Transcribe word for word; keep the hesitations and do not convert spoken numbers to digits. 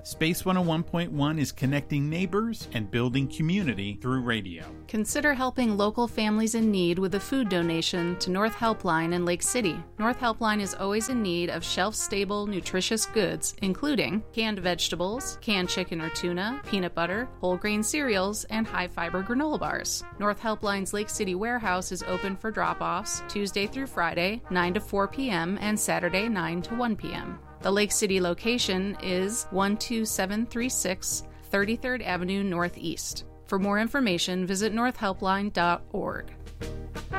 Space one oh one point one is connecting neighbors and building community through radio. Consider helping local families in need with a food donation to North Helpline in Lake City. North Helpline is always in need of shelf-stable, nutritious goods, including canned vegetables, canned chicken or tuna, peanut butter, whole grain cereals, and high-fiber granola bars. North Helpline's Lake City warehouse is open for drop-offs Tuesday through Friday, nine to four p.m., and Saturday, nine to one p.m. The Lake City location is one two seven three six thirty-third Avenue Northeast. For more information, visit north helpline dot org.